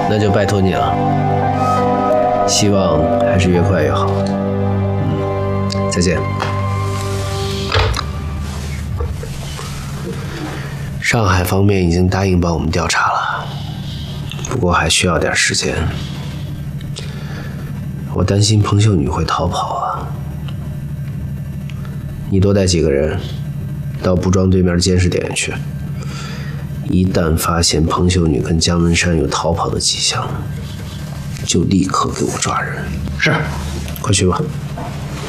那就拜托你了，希望还是越快越好。再见。上海方面已经答应帮我们调查了，不过还需要点时间。我担心彭秀女会逃跑啊。你多带几个人到布庄对面监视点去，一旦发现彭秀女跟姜文山有逃跑的迹象，就立刻给我抓人。 是， 快去吧。